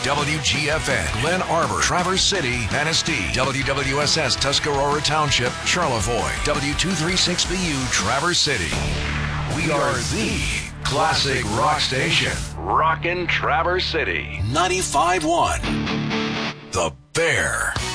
WGFN, Glen Arbor, Traverse City, Manistee, WWSS, Tuscarora Township, Charlevoix, W236BU, Traverse City. We are the classic rock station. Rockin' Traverse City. 95.1. The Bear.